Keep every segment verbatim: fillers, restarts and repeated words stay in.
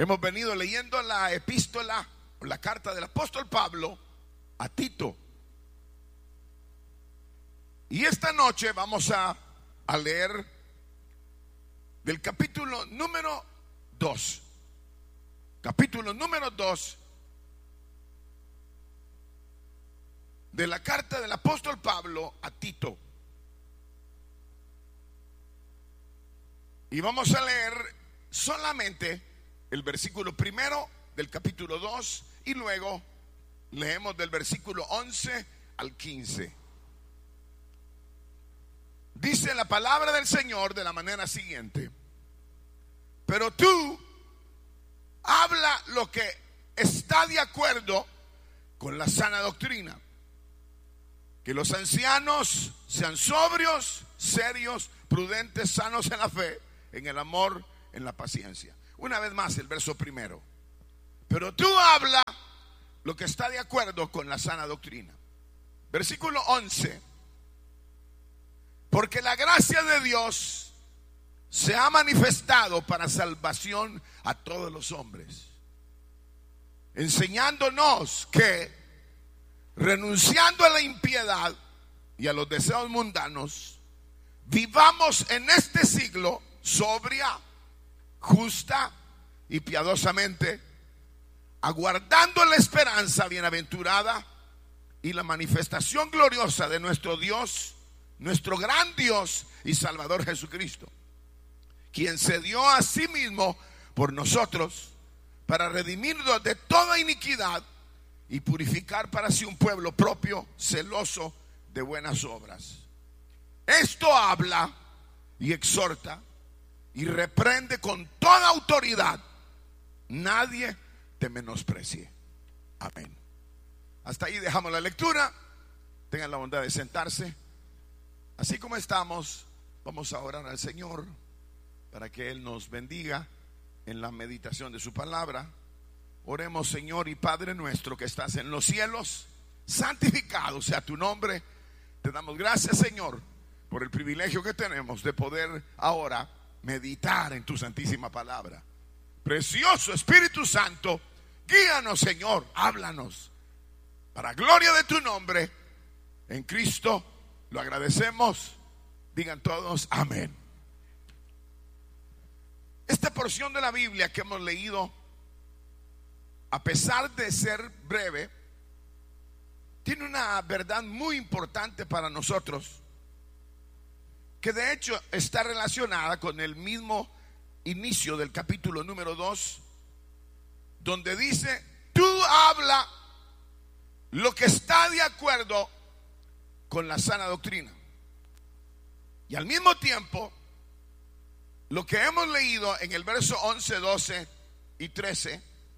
Hemos venido leyendo la epístola, la carta del apóstol Pablo a Tito. Y esta noche vamos a, a leer del capítulo número dos. Capítulo número dos de la carta del apóstol Pablo a Tito. Y vamos a leer solamente el versículo primero del capítulo dos y luego leemos del versículo once al quince. Dice la palabra del Señor de la manera siguiente: pero tú habla lo que está de acuerdo con la sana doctrina, que los ancianos sean sobrios, serios, prudentes, sanos en la fe, en el amor, en la paciencia. Una vez más el verso primero: pero tú habla lo que está de acuerdo con la sana doctrina. Versículo once: porque la gracia de Dios se ha manifestado para salvación a todos los hombres, enseñándonos que, renunciando a la impiedad y a los deseos mundanos, vivamos en este siglo sobria, justa y piadosamente, aguardando la esperanza bienaventurada y la manifestación gloriosa de nuestro Dios, nuestro gran Dios y Salvador Jesucristo, quien se dio a sí mismo por nosotros para redimirnos de toda iniquidad y purificar para sí un pueblo propio, celoso de buenas obras. Esto habla y exhorta y reprende con toda autoridad. Nadie te menosprecie. Amén. Hasta ahí dejamos la lectura. Tengan la bondad de sentarse. Así como estamos, vamos a orar al Señor para que Él nos bendiga en la meditación de su palabra. Oremos. Señor y Padre nuestro que estás en los cielos, santificado sea tu nombre. Te damos gracias, Señor, por el privilegio que tenemos de poder ahora meditar en tu santísima palabra. Precioso Espíritu Santo, guíanos, Señor, háblanos para gloria de tu nombre. En Cristo lo agradecemos. Digan todos amén. Esta porción de la Biblia que hemos leído, a pesar de ser breve, tiene una verdad muy importante para nosotros, que de hecho está relacionada con el mismo inicio del capítulo número dos, donde dice: tú habla lo que está de acuerdo con la sana doctrina. Y al mismo tiempo, lo que hemos leído en el verso once, doce y trece,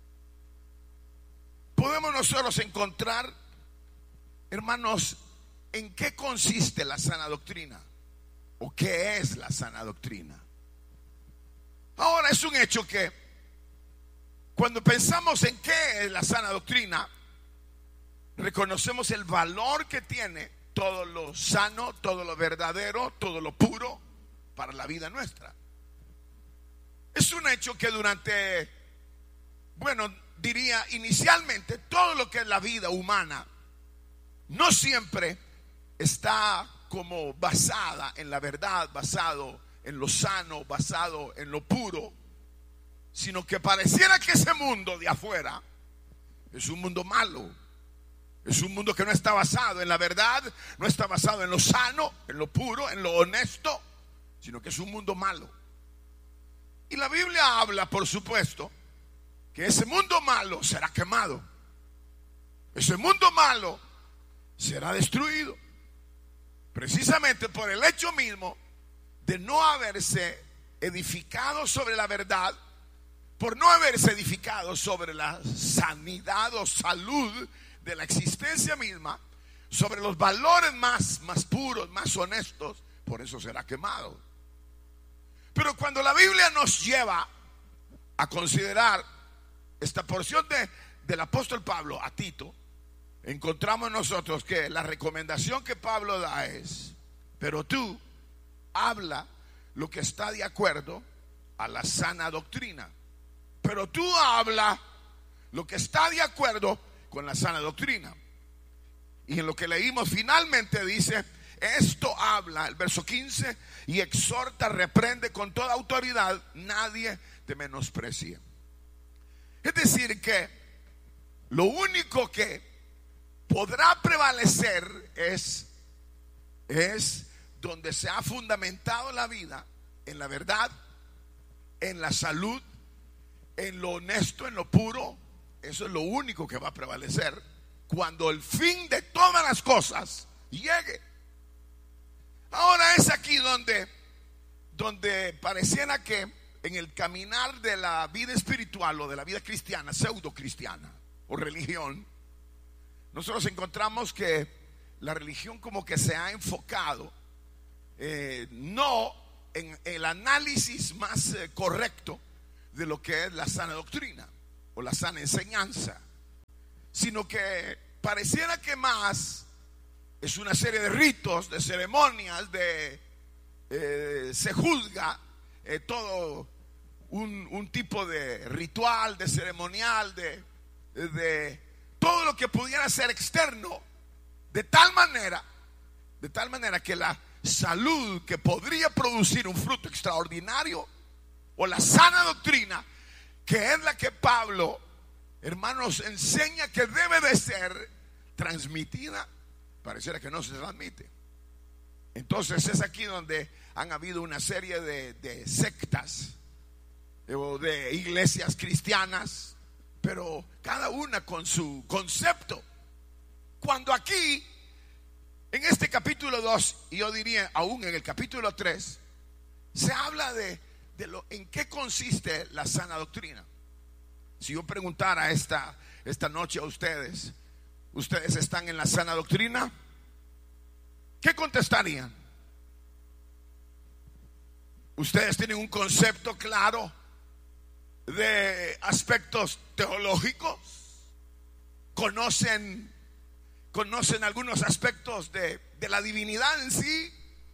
podemos nosotros encontrar, hermanos, en qué consiste la sana doctrina o qué es la sana doctrina. Ahora, es un hecho que cuando pensamos en qué es la sana doctrina, reconocemos el valor que tiene todo lo sano, todo lo verdadero, todo lo puro para la vida nuestra. Es un hecho que durante, bueno, diría inicialmente, todo lo que es la vida humana no siempre está como basada en la verdad, basado en lo sano, basado en lo puro, sino que pareciera que ese mundo de afuera es un mundo malo, es un mundo que no está basado en la verdad, no está basado en lo sano, en lo puro, en lo honesto, sino que es un mundo malo. Y la Biblia habla, por supuesto, que ese mundo malo será quemado, ese mundo malo será destruido, precisamente por el hecho mismo de no haberse edificado sobre la verdad, por no haberse edificado sobre la sanidad o salud de la existencia misma, sobre los valores más, más puros, más honestos. Por eso será quemado. Pero cuando la Biblia nos lleva a considerar esta porción de, del apóstol Pablo a Tito, encontramos nosotros que la recomendación que Pablo da es: pero tú habla lo que está de acuerdo a la sana doctrina. pero tú habla lo que está de acuerdo con la sana doctrina. Y en lo que leímos finalmente dice, esto habla, el verso quince, y exhorta, reprende con toda autoridad, nadie te menosprecie. Es decir que lo único que podrá prevalecer es, es donde se ha fundamentado la vida, en la verdad, en la salud, en lo honesto, en lo puro. Eso es lo único que va a prevalecer cuando el fin de todas las cosas llegue. Ahora es aquí donde, donde pareciera que en el caminar de la vida espiritual o de la vida cristiana, pseudo cristiana o religión, nosotros encontramos que la religión como que se ha enfocado eh, no en el análisis más eh, correcto de lo que es la sana doctrina o la sana enseñanza, sino que pareciera que más es una serie de ritos, de ceremonias, de eh, se juzga eh, todo un, un tipo de ritual, de ceremonial, de, de todo lo que pudiera ser externo, de tal manera, de tal manera que la salud que podría producir un fruto extraordinario, o la sana doctrina, que es la que Pablo, hermanos, enseña que debe de ser transmitida, pareciera que no se transmite. Entonces es aquí donde han habido una serie de, de sectas o de iglesias cristianas, pero cada una con su concepto. Cuando aquí, en este capítulo dos, y yo diría aún en el capítulo tres, se habla de, de lo, en qué consiste la sana doctrina. Si yo preguntara esta, esta noche a ustedes, ¿ustedes están en la sana doctrina? ¿Qué contestarían? ¿Ustedes tienen un concepto claro de aspectos teológicos? ¿Conocen, conocen algunos aspectos de, de la divinidad en sí?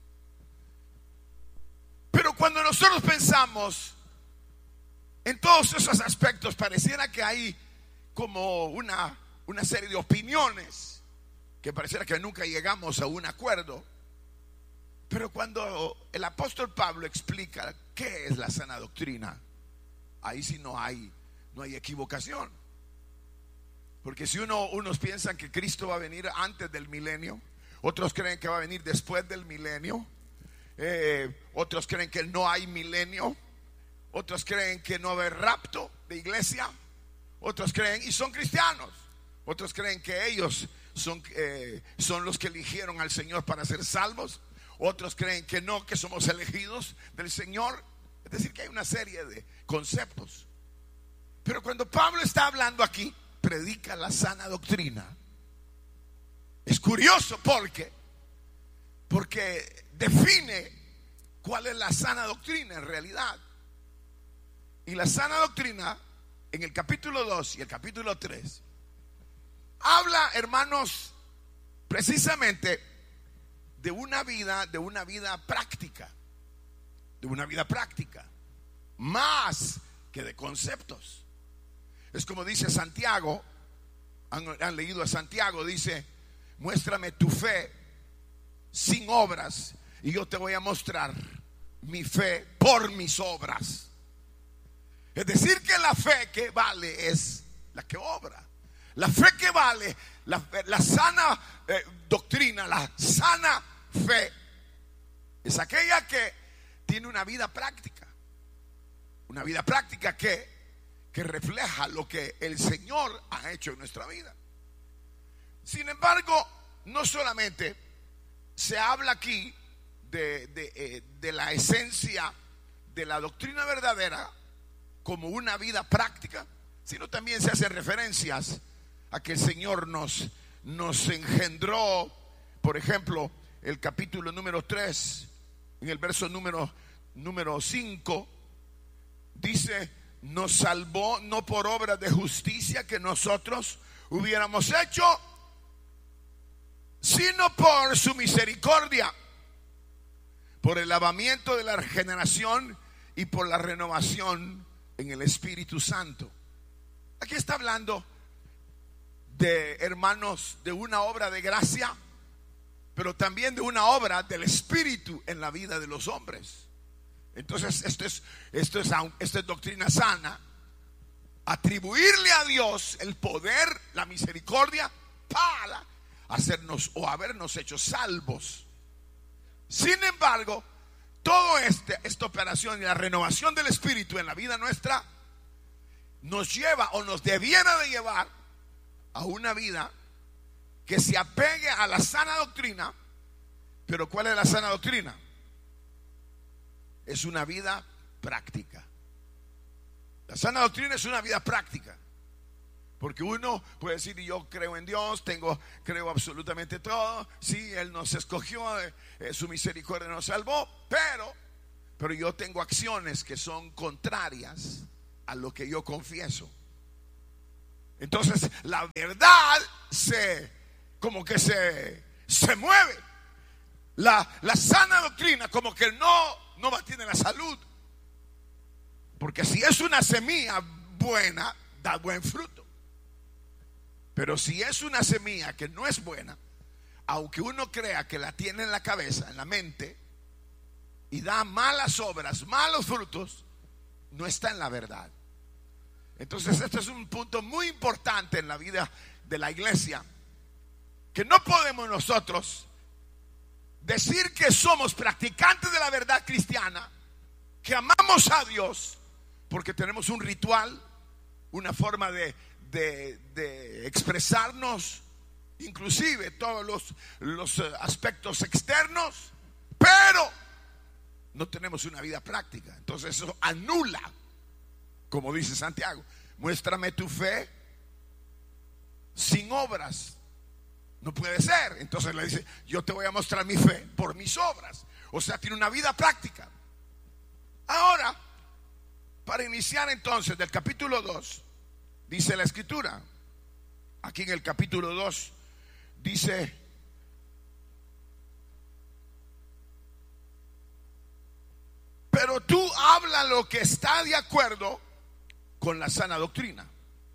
Pero cuando nosotros pensamos en todos esos aspectos, pareciera que hay como una, una serie de opiniones que pareciera que nunca llegamos a un acuerdo. Pero cuando el apóstol Pablo explica qué es la sana doctrina, ahí sí no hay, no hay equivocación. Porque si uno, unos piensan que Cristo va a venir antes del milenio, otros creen que va a venir después del milenio, eh, otros creen que no hay milenio, otros creen que no va a haber rapto de iglesia, otros creen, y son cristianos, otros creen que ellos son, eh, son los que eligieron al Señor para ser salvos, otros creen que no, que somos elegidos del Señor. Es decir, que hay una serie de conceptos. Pero cuando Pablo está hablando aquí, predica la sana doctrina. Es curioso porque porque define cuál es la sana doctrina en realidad. Y la sana doctrina en el capítulo dos y el capítulo tres habla, hermanos, precisamente de una vida, de una vida práctica, de una vida práctica, más que de conceptos. Es como dice Santiago, han, han leído a Santiago, dice: muéstrame tu fe sin obras y yo te voy a mostrar mi fe por mis obras. Es decir, que la fe que vale es la que obra. La fe que vale, la, la sana eh, doctrina, la sana fe, es aquella que tiene una vida práctica. Una vida práctica que, que refleja lo que el Señor ha hecho en nuestra vida. Sin embargo, no solamente se habla aquí de, de, eh, de la esencia de la doctrina verdadera como una vida práctica, sino también se hacen referencias a que el Señor nos, nos engendró. Por ejemplo, el capítulo número tres, en el verso número, número cinco, dice: nos salvó no por obras de justicia que nosotros hubiéramos hecho, sino por su misericordia, por el lavamiento de la regeneración y por la renovación en el Espíritu Santo. Aquí está hablando de, hermanos, de una obra de gracia, pero también de una obra del Espíritu en la vida de los hombres. Entonces esto es, esto es, esto es doctrina sana. Atribuirle a Dios el poder, la misericordia para hacernos o habernos hecho salvos. Sin embargo, toda este, esta operación y la renovación del Espíritu en la vida nuestra nos lleva o nos debiera de llevar a una vida que se apegue a la sana doctrina. Pero ¿cuál es la sana doctrina? Es una vida práctica. La sana doctrina es una vida práctica. Porque uno puede decir, yo creo en Dios, tengo, creo absolutamente todo. Sí, Él nos escogió, eh, su misericordia nos salvó. Pero, pero yo tengo acciones que son contrarias a lo que yo confieso. Entonces la verdad se, como que se, se mueve. La, la sana doctrina como que no, no mantiene la salud. Porque si es una semilla buena, da buen fruto. Pero si es una semilla que no es buena, aunque uno crea que la tiene en la cabeza, en la mente, y da malas obras, malos frutos, no está en la verdad. Entonces este es un punto muy importante en la vida de la iglesia, que no podemos nosotros decir que somos practicantes de la verdad cristiana, que amamos a Dios, porque tenemos un ritual, una forma de, de, de expresarnos, inclusive todos los, los aspectos externos, pero no tenemos una vida práctica. Entonces eso anula, como dice Santiago, muéstrame tu fe sin obras. No puede ser. Entonces le dice, yo te voy a mostrar mi fe por mis obras. O sea, tiene una vida práctica. Ahora, para iniciar entonces del capítulo dos, dice la escritura, aquí en el capítulo dos dice: pero tú habla lo que está de acuerdo con la sana doctrina.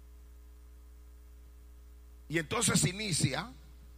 Y entonces inicia,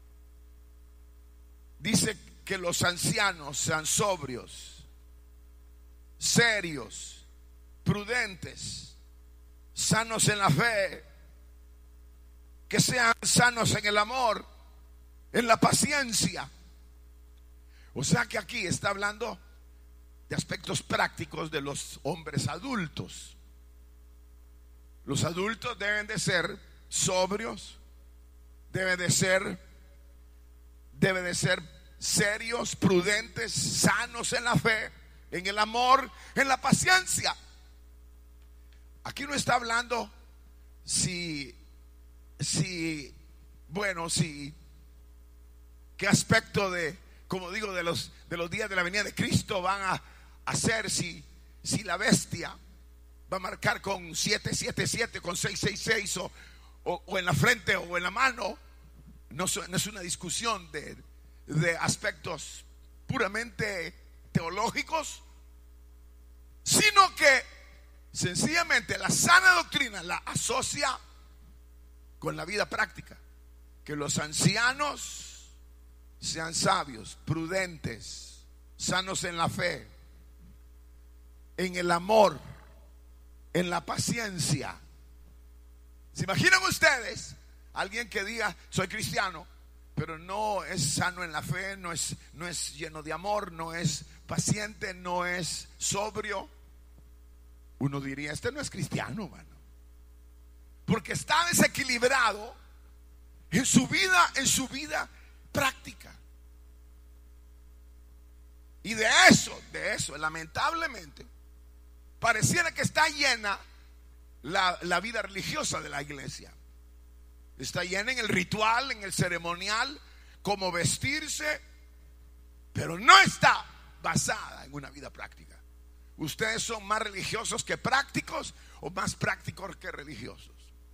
dice que los ancianos sean sobrios, serios, prudentes, sanos en la fe, que sean sanos en el amor, en la paciencia. O sea que aquí está hablando de aspectos prácticos de los hombres adultos. Los adultos deben de ser sobrios, deben de ser, deben de ser serios, prudentes, sanos en la fe, en el amor, en la paciencia. Aquí no está hablando si, si, bueno, si, qué aspecto de, como digo, de los, de los días de la venida de Cristo van a hacer, si, si la bestia va a marcar con siete siete siete, con seis seis seis, o, o, o en la frente o en la mano. No, no es una discusión de, de aspectos puramente teológicos, sino que sencillamente la sana doctrina la asocia con la vida práctica. Que los ancianos sean sabios, prudentes, sanos en la fe, en el amor, en la paciencia. ¿Se imaginan ustedes alguien que diga soy cristiano, pero no es sano en la fe, no es, no es lleno de amor, no es paciente, no es sobrio? Uno diría, este no es cristiano, mano, porque está desequilibrado en su vida, en su vida práctica. Y de eso, de eso, lamentablemente, pareciera que está llena la, la vida religiosa de la iglesia. Está llena en el ritual, en el ceremonial, cómo vestirse, pero no está basada en una vida práctica. ¿Ustedes son más religiosos que prácticos o más prácticos que religiosos?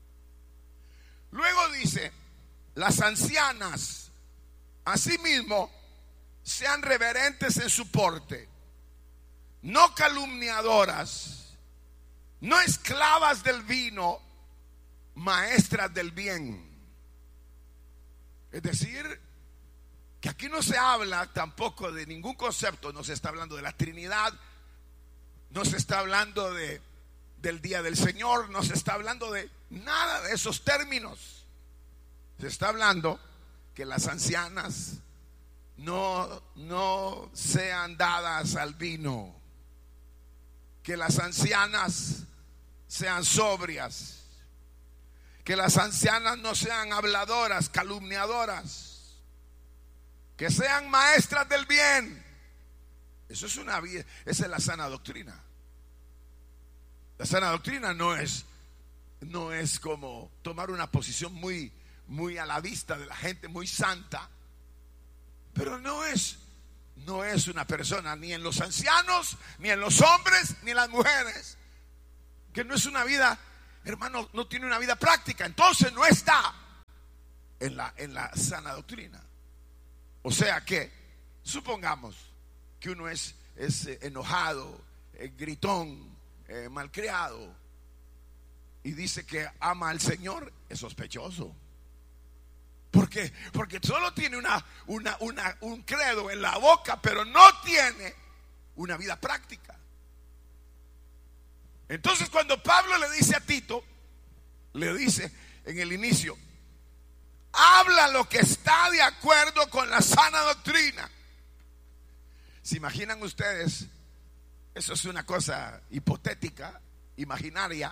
Luego dice, las ancianas asimismo sean reverentes en su porte, no calumniadoras, no esclavas del vino, maestras del bien. Es decir, que aquí no se habla tampoco de ningún concepto, no se está hablando de la Trinidad, no se está hablando de, del día del Señor, no se está hablando de nada de esos términos. Se está hablando que las ancianas no, no sean dadas al vino, que las ancianas sean sobrias, que las ancianas no sean habladoras, calumniadoras, que sean maestras del bien. Eso es una vida, esa es la sana doctrina. La sana doctrina no es no es como tomar una posición muy muy a la vista de la gente, muy santa, pero no es no es una persona ni en los ancianos, ni en los hombres, ni en las mujeres, que no es una vida, hermano, no tiene una vida práctica, entonces no está en la en la sana doctrina. O sea que supongamos que uno es, es eh, enojado, eh, gritón, eh, malcriado, y dice que ama al Señor, es sospechoso. ¿Por qué? Porque solo tiene una, una, una, un credo en la boca, pero no tiene una vida práctica. Entonces, cuando Pablo le dice a Tito, le dice en el inicio: habla lo que está de acuerdo con la sana doctrina. ¿Se imaginan ustedes? Eso es una cosa hipotética, imaginaria,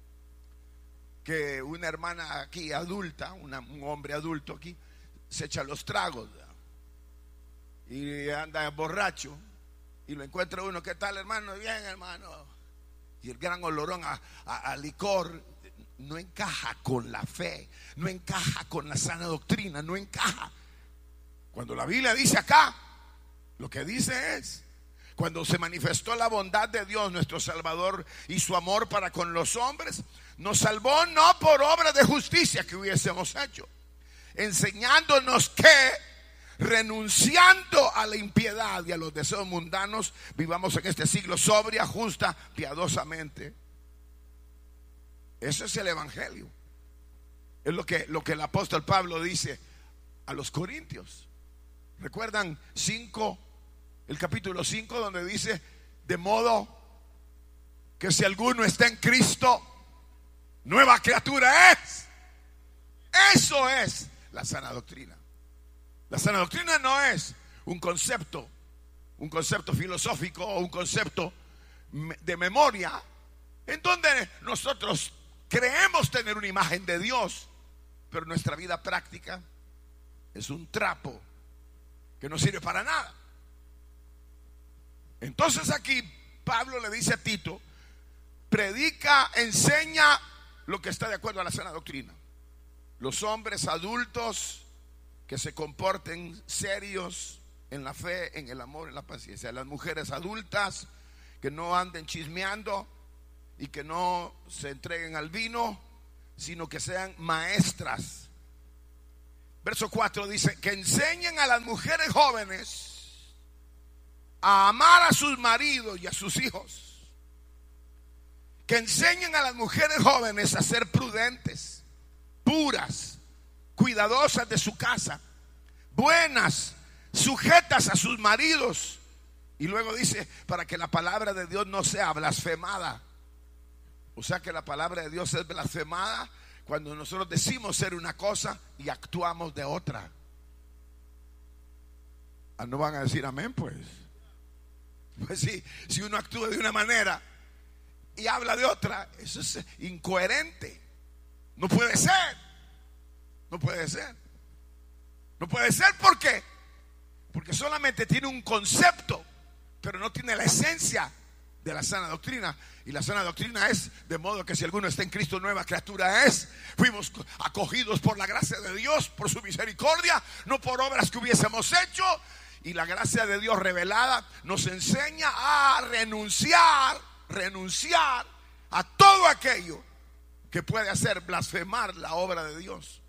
que una hermana aquí adulta, una, un hombre adulto aquí, se echa los tragos, ¿verdad? Y anda borracho, y lo encuentra uno: ¿qué tal, hermano? Bien, hermano. Y el gran olorón a, a, a licor no encaja con la fe, no encaja con la sana doctrina, no encaja. Cuando la Biblia dice acá, lo que dice es: cuando se manifestó la bondad de Dios nuestro Salvador y su amor para con los hombres, nos salvó no por obra de justicia que hubiésemos hecho, enseñándonos que, renunciando a la impiedad y a los deseos mundanos, vivamos en este siglo sobria, justa, piadosamente. Eso es el evangelio. Es lo que, lo que el apóstol Pablo dice a los corintios. ¿Recuerdan cinco, el capítulo cinco, donde dice: de modo que si alguno está en Cristo, nueva criatura es? Eso es la sana doctrina. La sana doctrina no es un concepto, un concepto filosófico o un concepto de memoria, en donde nosotros creemos tener una imagen de Dios, pero nuestra vida práctica es un trapo que no sirve para nada. Entonces aquí Pablo le dice a Tito: predica, enseña lo que está de acuerdo a la sana doctrina. Los hombres adultos que se comporten serios en la fe, en el amor, en la paciencia. Las mujeres adultas que no anden chismeando y que no se entreguen al vino, sino que sean maestras. Verso cuatro dice: que enseñen a las mujeres jóvenes a amar a sus maridos y a sus hijos. Que enseñen a las mujeres jóvenes a ser prudentes, puras, cuidadosas de su casa, buenas, sujetas a sus maridos. Y luego dice: para que la palabra de Dios no sea blasfemada. O sea que la palabra de Dios es blasfemada cuando nosotros decimos ser una cosa y actuamos de otra. Ah, no van a decir amén, pues. Pues sí, si uno actúa de una manera y habla de otra, eso es incoherente. No puede ser. No puede ser. No puede ser, ¿por qué? Porque solamente tiene un concepto, pero no tiene la esencia de la sana doctrina. Y la sana doctrina es: de modo que si alguno está en Cristo, nueva criatura es. Fuimos acogidos por la gracia de Dios, por su misericordia, no por obras que hubiésemos hecho. Y la gracia de Dios revelada nos enseña a renunciar, renunciar a todo aquello que puede hacer blasfemar la obra de Dios.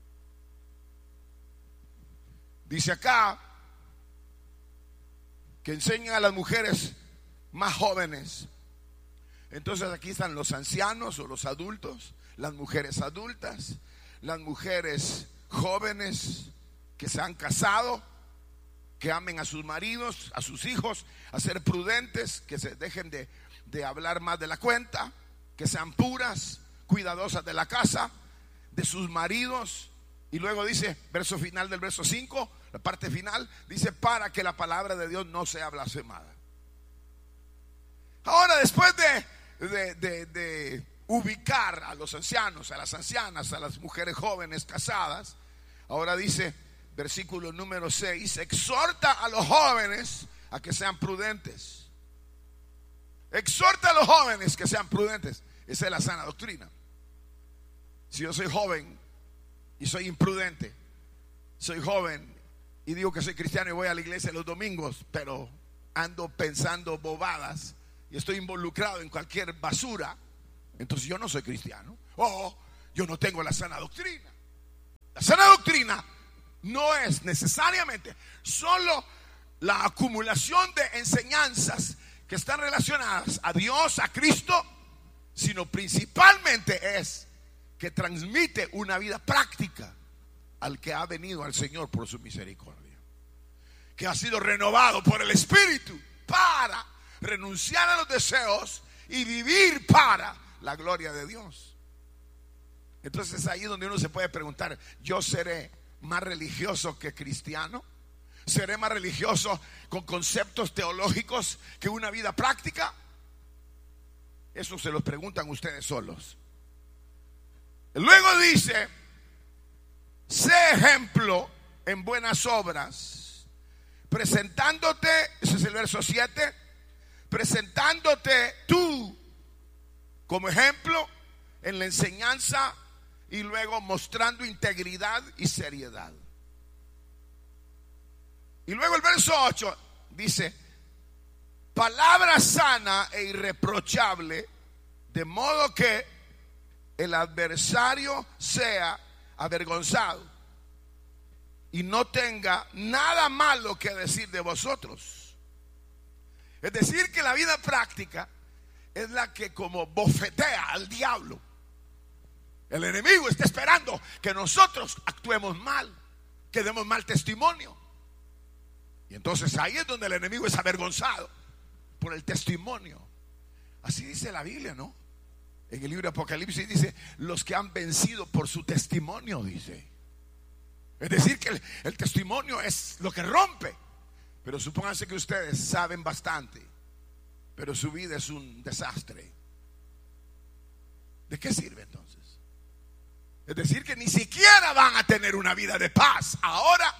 Dice acá que enseñan a las mujeres más jóvenes Entonces aquí están los ancianos o los adultos, las mujeres adultas, las mujeres jóvenes que se han casado, que amen a sus maridos, a sus hijos, a ser prudentes, que se dejen de, de hablar más de la cuenta, que sean puras, cuidadosas de la casa, de sus maridos. Y luego dice, verso final del verso cinco, la parte final, dice, para que la palabra de Dios no sea blasfemada. Ahora, después de, de, de, de ubicar a los ancianos, a las ancianas, a las mujeres jóvenes casadas, ahora dice, versículo número seis, exhorta a los jóvenes a que sean prudentes. Exhorta a los jóvenes que sean prudentes. Esa es la sana doctrina. Si yo soy joven y soy imprudente, soy joven y digo que soy cristiano y voy a la iglesia los domingos, pero ando pensando bobadas y estoy involucrado en cualquier basura, entonces yo no soy cristiano. O yo no tengo la sana doctrina. La sana doctrina no es necesariamente solo la acumulación de enseñanzas que están relacionadas a Dios, a Cristo, sino principalmente es que transmite una vida práctica al que ha venido al Señor por su misericordia, que ha sido renovado por el Espíritu para renunciar a los deseos y vivir para la gloria de Dios. Entonces es ahí donde uno se puede preguntar, ¿yo seré más religioso que cristiano? ¿Seré más religioso con conceptos teológicos que una vida práctica? Eso se los preguntan ustedes solos. Luego dice, sé ejemplo en buenas obras, presentándote, ese es el verso siete, presentándote tú como ejemplo en la enseñanza y luego mostrando integridad y seriedad. Y luego el verso ocho dice, palabra sana e irreprochable, de modo que el adversario sea avergonzado y no tenga nada malo que decir de vosotros. Es decir, que la vida práctica es la que como bofetea al diablo. El enemigo está esperando que nosotros actuemos mal, que demos mal testimonio. Y entonces ahí es donde el enemigo es avergonzado por el testimonio. Así dice la Biblia, ¿no? En el libro de Apocalipsis dice, los que han vencido por su testimonio, dice. Es decir, que el, el testimonio es lo que rompe. Pero supónganse que ustedes saben bastante, pero su vida es un desastre. ¿De qué sirve entonces? Es decir, que ni siquiera van a tener una vida de paz ahora.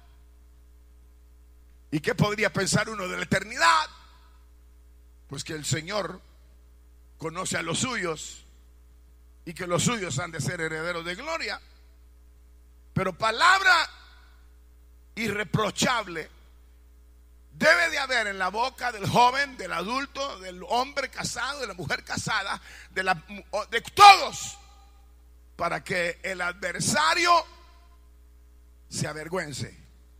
¿Y qué podría pensar uno de la eternidad? Pues que el Señor conoce a los suyos y que los suyos han de ser herederos de gloria. Pero palabra irreprochable debe de haber en la boca del joven, del adulto, del hombre casado, de la mujer casada, de, la, de todos, para que el adversario se avergüence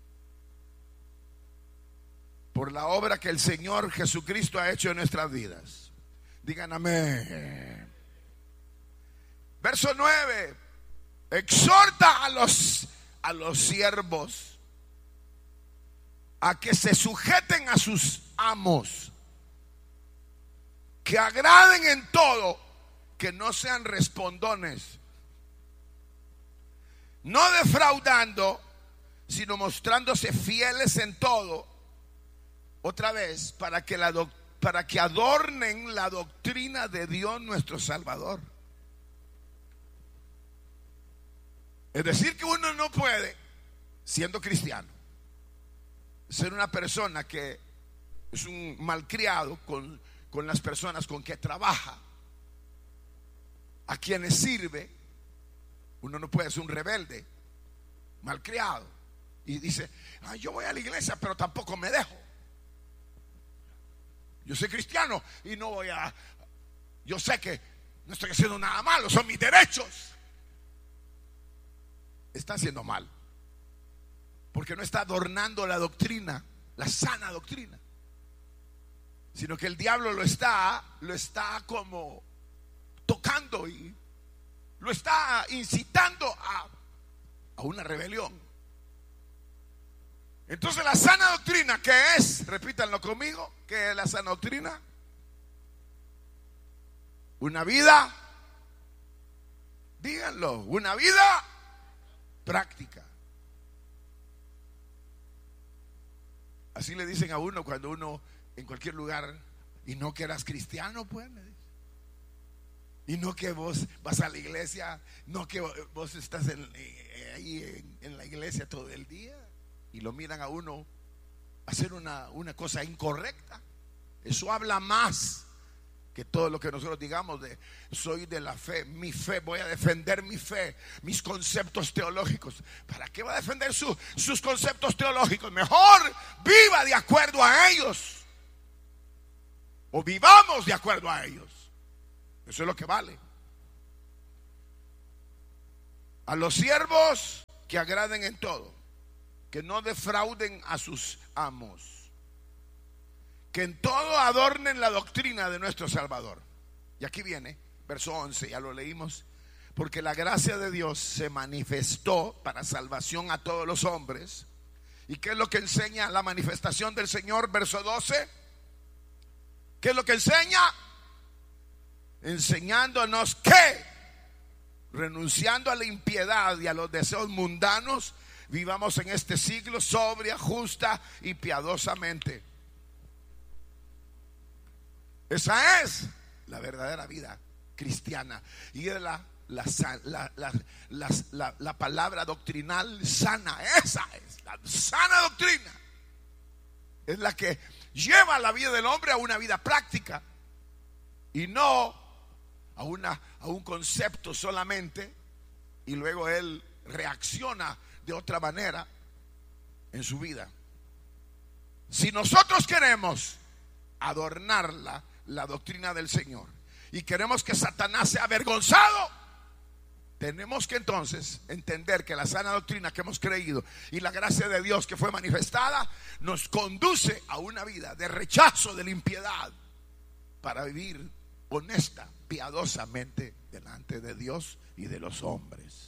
por la obra que el Señor Jesucristo ha hecho en nuestras vidas. Digan amén. Verso nueve. Exhorta a los, a los siervos a que se sujeten a sus amos, que agraden en todo, que no sean respondones, no defraudando, sino mostrándose fieles en todo. Otra vez, para que, la doc- para que adornen la doctrina de Dios nuestro Salvador. Es decir, que uno no puede, siendo cristiano, ser una persona que es un malcriado con, con las personas con que trabaja, a quienes sirve. Uno no puede ser un rebelde, malcriado, y dice, ah, yo voy a la iglesia pero tampoco me dejo. Yo soy cristiano y no voy a, yo sé que no estoy haciendo nada malo, son mis derechos. Está haciendo mal, porque no está adornando la doctrina, la sana doctrina. sino que el diablo lo está, lo está como tocando y lo está incitando a, a una rebelión. Entonces la sana doctrina, ¿qué es? Repítanlo conmigo, ¿qué es la sana doctrina? Una vida, díganlo, una vida práctica. Así le dicen a uno cuando uno en cualquier lugar, y no que eras cristiano, pues, le dicen. Y no que vos vas a la iglesia, no que vos estás en, ahí en, en la iglesia todo el día. Y lo miran a uno hacer una, una cosa incorrecta. Eso habla más que todo lo que nosotros digamos de soy de la fe, mi fe, voy a defender mi fe, mis conceptos teológicos. ¿Para qué va a defender su, sus conceptos teológicos? Mejor viva de acuerdo a ellos, o vivamos de acuerdo a ellos. Eso es lo que vale. A los siervos que agraden en todo, que no defrauden a sus amos, que en todo adornen la doctrina de nuestro Salvador. Y aquí viene, verso once, ya lo leímos. Porque la gracia de Dios se manifestó para salvación a todos los hombres. ¿Y qué es lo que enseña la manifestación del Señor? Verso doce. ¿Qué es lo que enseña? Enseñándonos que, renunciando a la impiedad y a los deseos mundanos, vivamos en este siglo sobria, justa y piadosamente. Esa es la verdadera vida cristiana. Y es la, la, la, la, la, la, la palabra doctrinal sana. Esa es la sana doctrina. Es la que lleva la vida del hombre a una vida práctica y no a, una, a un concepto solamente, y luego él reacciona de otra manera en su vida. Si nosotros queremos adornar la, la doctrina del Señor y queremos que Satanás sea avergonzado, tenemos que entonces entender que la sana doctrina que hemos creído y la gracia de Dios que fue manifestada nos conduce a una vida de rechazo de la impiedad para vivir honesta, piadosamente delante de Dios y de los hombres.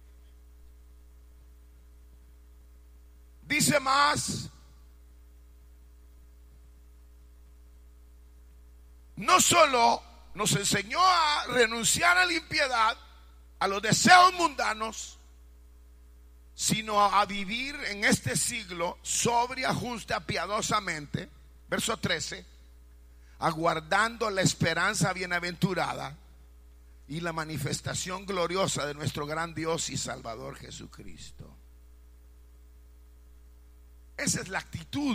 Dice más, no solo nos enseñó a renunciar a la impiedad, a los deseos mundanos, sino a vivir en este siglo sobria, justa, piadosamente. Verso trece, aguardando la esperanza bienaventurada y la manifestación gloriosa de nuestro gran Dios y Salvador Jesucristo. Esa es la actitud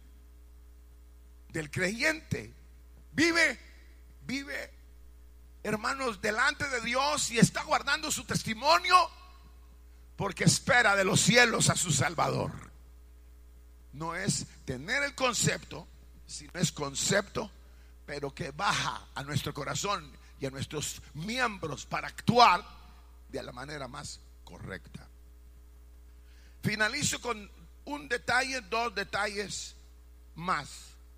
del creyente. Vive, vive, hermanos, delante de Dios y está guardando su testimonio porque espera de los cielos a su Salvador. No es tener el concepto, sino es concepto, pero que baja a nuestro corazón y a nuestros miembros para actuar de la manera más correcta. Finalizo con un detalle, dos detalles más.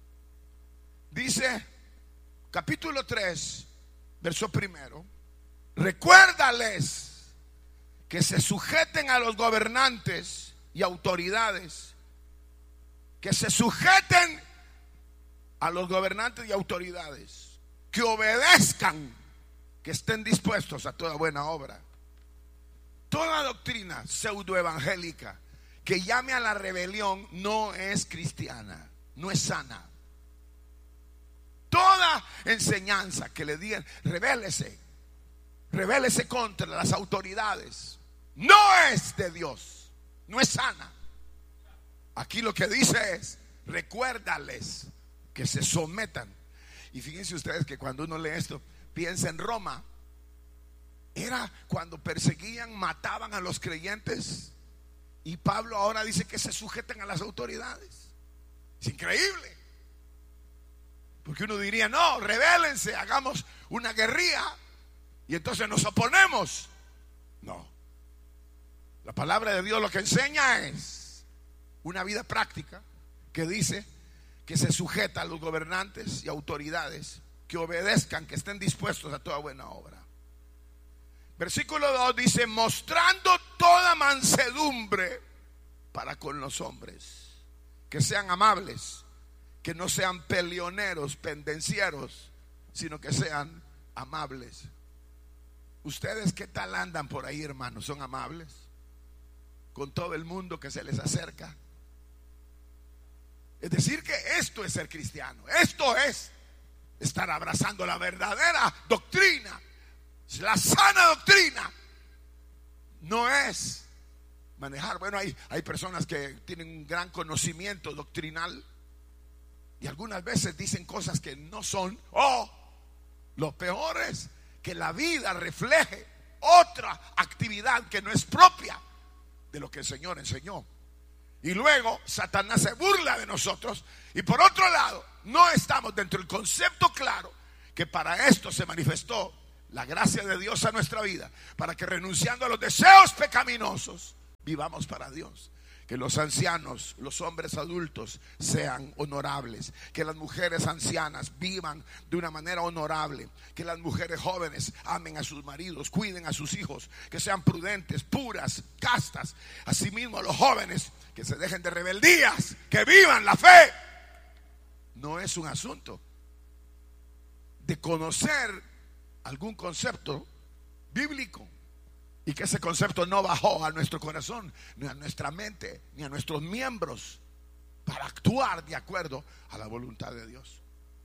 Dice capítulo tres, verso primero: recuérdales que se sujeten a los gobernantes y autoridades, que se sujeten a los gobernantes y autoridades, que obedezcan, que estén dispuestos a toda buena obra. Toda doctrina pseudoevangélica que llame a la rebelión no es cristiana, no es sana. Toda enseñanza que le digan rebélese, rebélese contra las autoridades, no es de Dios, no es sana. Aquí lo que dice es: recuérdales que se sometan. Y fíjense ustedes que cuando uno lee esto, piensa en Roma. Era cuando perseguían, mataban a los creyentes. Y Pablo ahora dice que se sujeten a las autoridades. Es increíble. Porque uno diría: no, rebélense, hagamos una guerrilla y entonces nos oponemos. No. La palabra de Dios lo que enseña es una vida práctica que dice que se sujeta a los gobernantes y autoridades, que obedezcan, que estén dispuestos a toda buena obra. Versículo dos dice: mostrando toda mansedumbre para con los hombres, que sean amables, que no sean peleoneros, pendencieros, sino que sean amables. ¿Ustedes qué tal andan por ahí, hermanos? ¿Son amables con todo el mundo que se les acerca? Es decir, que esto es ser cristiano. Esto es estar abrazando la verdadera doctrina, la sana doctrina. No es manejar. Bueno, hay, hay personas que tienen un gran conocimiento doctrinal y algunas veces dicen cosas que no son. Oh, lo peor es que la vida refleje otra actividad que no es propia de lo que el Señor enseñó. Y luego Satanás se burla de nosotros. Y por otro lado, no estamos dentro del concepto claro que para esto se manifestó la gracia de Dios a nuestra vida, para que renunciando a los deseos pecaminosos vivamos para Dios. Que los ancianos, los hombres adultos sean honorables, que las mujeres ancianas vivan de una manera honorable, que las mujeres jóvenes amen a sus maridos, cuiden a sus hijos, que sean prudentes, puras, castas. Asimismo los jóvenes que se dejen de rebeldías, que vivan la fe. No es un asunto de conocer algún concepto bíblico y que ese concepto no bajó a nuestro corazón, ni a nuestra mente, ni a nuestros miembros, para actuar de acuerdo a la voluntad de Dios.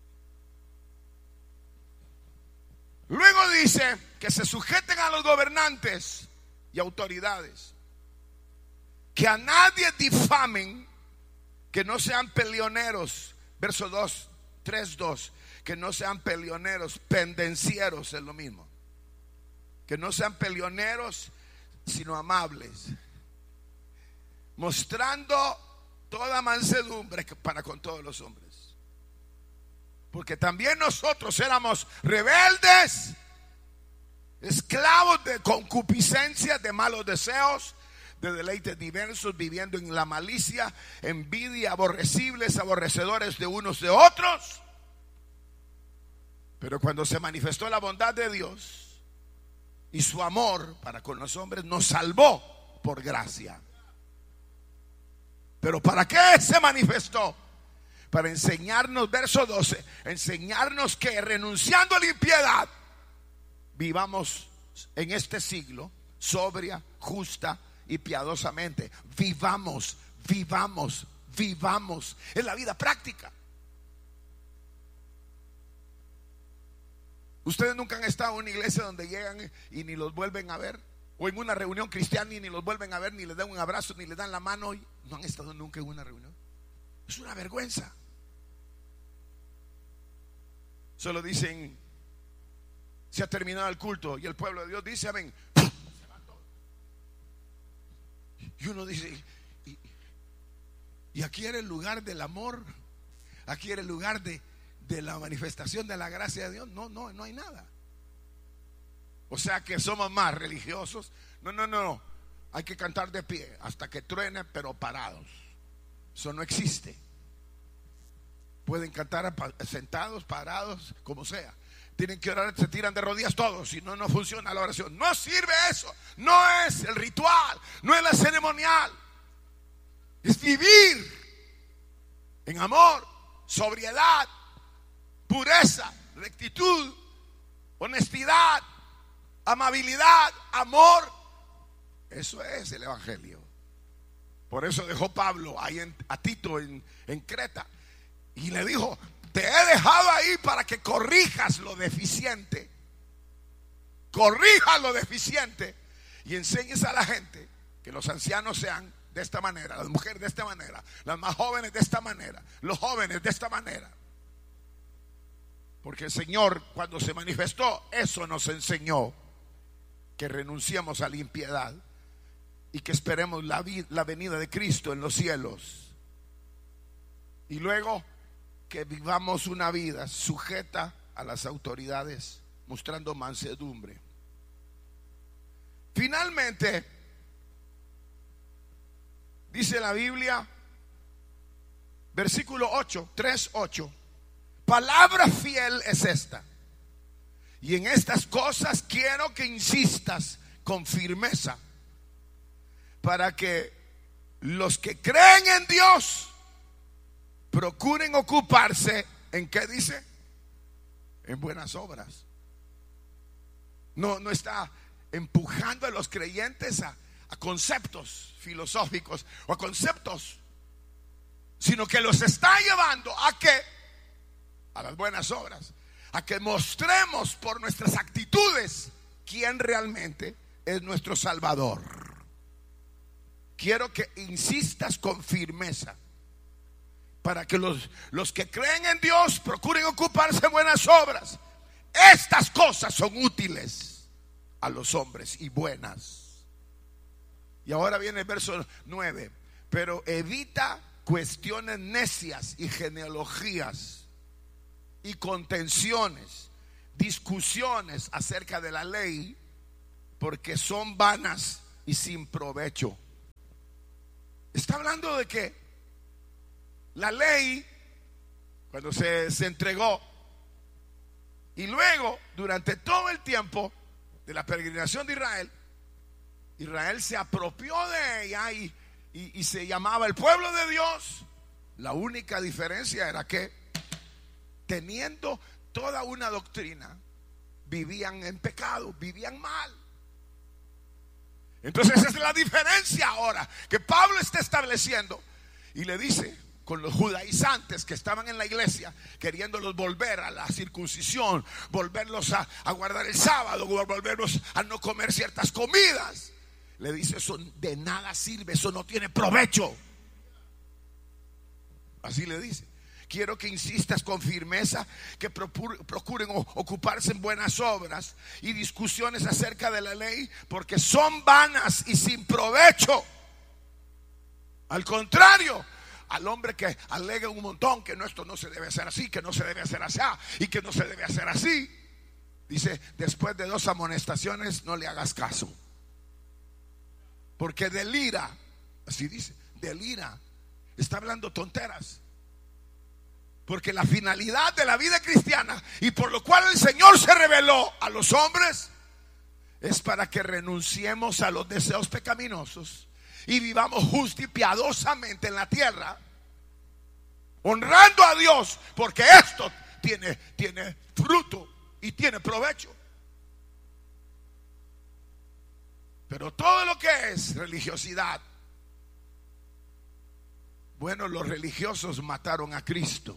Luego dice que se sujeten a los gobernantes y autoridades, que a nadie difamen, que no sean peleoneros. Verso dos, tres, dos, que no sean peleoneros, pendencieros es lo mismo. Que no sean peleoneros, sino amables, mostrando toda mansedumbre para con todos los hombres. Porque también nosotros éramos rebeldes, esclavos de concupiscencia, de malos deseos, de deleites diversos, viviendo en la malicia, envidia, aborrecibles, aborrecedores de unos de otros. Pero cuando se manifestó la bondad de Dios y su amor para con los hombres, nos salvó por gracia. Pero ¿para qué se manifestó? Para enseñarnos, verso doce, enseñarnos que renunciando a la impiedad, vivamos en este siglo sobria, justa y piadosamente. Vivamos, vivamos, vivamos. Es la vida práctica. Ustedes nunca han estado en una iglesia donde llegan y ni los vuelven a ver, o en una reunión cristiana y ni los vuelven a ver, ni les dan un abrazo, ni les dan la mano. No han estado nunca en una reunión. Es una vergüenza. Solo dicen: se ha terminado el culto, y el pueblo de Dios dice amén. Y uno dice: y, y aquí era el lugar del amor, aquí era el lugar de de la manifestación de la gracia de Dios. No, no, no hay nada. O sea que somos más religiosos. No, no, no, no. Hay que cantar de pie hasta que truene, pero parados. Eso no existe. Pueden cantar sentados, parados, como sea. Tienen que orar, se tiran de rodillas todos, si no, no funciona la oración. No sirve eso. No es el ritual, no es la ceremonial. Es vivir en amor, sobriedad, pureza, rectitud, honestidad, amabilidad, amor. Eso es el evangelio. Por eso dejó Pablo ahí en, a Tito en, en Creta, y le dijo: te he dejado ahí para que corrijas lo deficiente. Corrijas lo deficiente y enseñes a la gente que los ancianos sean de esta manera, las mujeres de esta manera, las más jóvenes de esta manera, los jóvenes de esta manera. Porque el Señor, cuando se manifestó, eso nos enseñó: que renunciemos a la impiedad y que esperemos la, la venida de Cristo en los cielos. Y luego que vivamos una vida sujeta a las autoridades, mostrando mansedumbre. Finalmente, dice la Biblia Versículo ocho, tres, ocho. Palabra fiel es esta. Y en estas cosas quiero que insistas con firmeza, para que los que creen en Dios procuren ocuparse en ¿qué dice? En buenas obras. No, no está empujando a los creyentes a, a conceptos filosóficos o a conceptos, sino que los está llevando a que a las buenas obras, a que mostremos por nuestras actitudes quién realmente es nuestro Salvador. Quiero que insistas con firmeza, para que los, los que creen en Dios procuren ocuparse de buenas obras. Estas cosas son útiles a los hombres y buenas. Y ahora viene el verso nueve. Pero evita cuestiones necias y genealogías y contenciones, discusiones acerca de la ley, porque son vanas y sin provecho. Está hablando de que la ley, cuando se, se entregó, y luego durante todo el tiempo de la peregrinación de Israel, Israel se apropió de ella y, y, y se llamaba el pueblo de Dios. La única diferencia era que, teniendo toda una doctrina, vivían en pecado, vivían mal. Entonces esa es la diferencia ahora que Pablo está estableciendo, y le dice con los judaizantes que estaban en la iglesia, queriéndolos volver a la circuncisión, volverlos a, a guardar el sábado, volverlos a no comer ciertas comidas. Le dice: eso de nada sirve, eso no tiene provecho. Así le dice: quiero que insistas con firmeza, que procuren ocuparse en buenas obras y discusiones acerca de la ley, porque son vanas y sin provecho. Al contrario, al hombre que alega un montón que no, esto no se debe hacer así, que no se debe hacer así y que no se debe hacer así, dice: después de dos amonestaciones no le hagas caso, porque delira. Así dice, delira. Está hablando tonteras. Porque la finalidad de la vida cristiana, y por lo cual el Señor se reveló a los hombres, es para que renunciemos a los deseos pecaminosos y vivamos justo y piadosamente en la tierra, honrando a Dios, porque esto tiene, tiene fruto y tiene provecho. Pero todo lo que es religiosidad, bueno, los religiosos mataron a Cristo.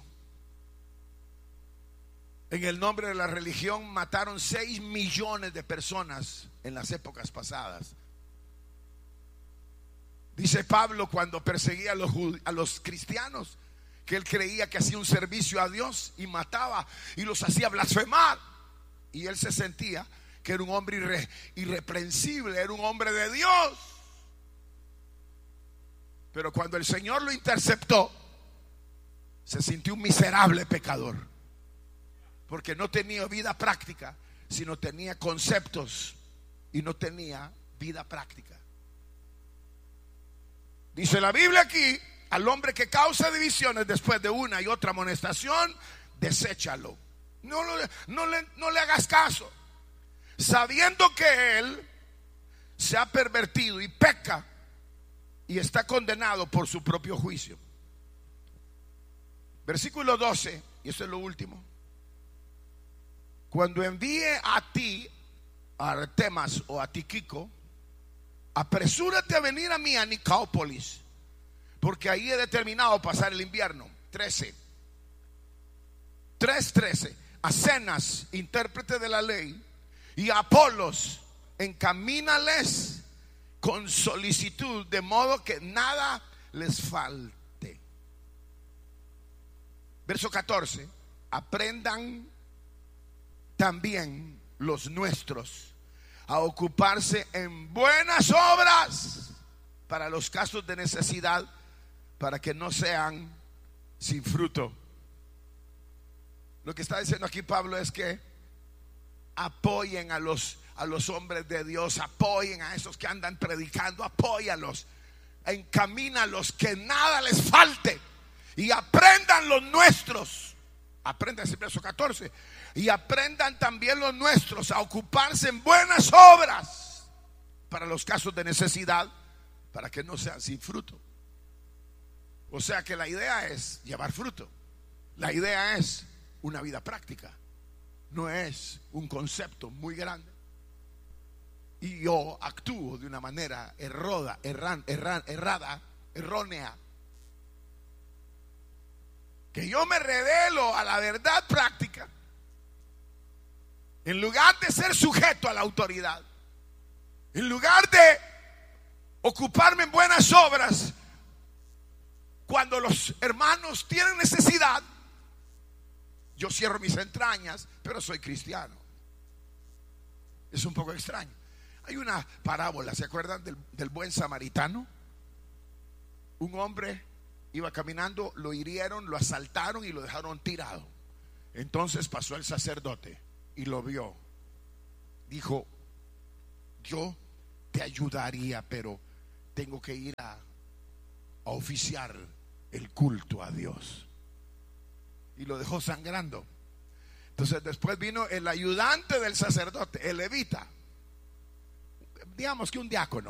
En el nombre de la religión mataron seis millones de personas en las épocas pasadas. Dice Pablo, cuando perseguía a los, a los cristianos, que él creía que hacía un servicio a Dios y mataba y los hacía blasfemar. Y él se sentía que era un hombre irre, irreprensible, era un hombre de Dios. Pero cuando el Señor lo interceptó, se sintió un miserable pecador, porque no tenía vida práctica, sino tenía conceptos y no tenía vida práctica. Dice la Biblia aquí: al hombre que causa divisiones después de una y otra amonestación, deséchalo. No, lo, no, le, no le hagas caso, sabiendo que él se ha pervertido y peca y está condenado por su propio juicio. Versículo doce, y eso es lo último. Cuando envíe a ti, a Artemas o a Tíquico, apresúrate a venir a mí a Nicópolis, porque ahí he determinado pasar el invierno. Trece, tres trece. A Zenas, intérprete de la ley, y a Apolos, encamínales con solicitud, de modo que nada les falte. Verso catorce. Aprendan también los nuestros a ocuparse en buenas obras para los casos de necesidad, para que no sean sin fruto. Lo que está diciendo aquí Pablo es que apoyen a los, a los hombres de Dios, apoyen a esos que andan predicando, apóyalos, encamínalos, que nada les falte. y aprendan los nuestros. Aprendan ese verso catorce. Y aprendan también los nuestros a ocuparse en buenas obras para los casos de necesidad, para que no sean sin fruto. O sea que la idea es llevar fruto. La idea es una vida práctica. No es un concepto muy grande y yo actúo de una manera erroda, erran, erran, errada, errónea. Que yo me revelo a la verdad práctica en lugar de ser sujeto a la autoridad, en lugar de ocuparme en buenas obras cuando los hermanos tienen necesidad. Yo cierro mis entrañas, pero soy cristiano. Es un poco extraño. Hay una parábola, ¿se acuerdan del, del buen samaritano? Un hombre iba caminando, lo hirieron, lo asaltaron y lo dejaron tirado. Entonces pasó el sacerdote y lo vio. Dijo: yo te ayudaría, pero tengo que ir a, a oficiar el culto a Dios. Y lo dejó sangrando. Entonces después vino el ayudante del sacerdote, el levita, digamos que un diácono,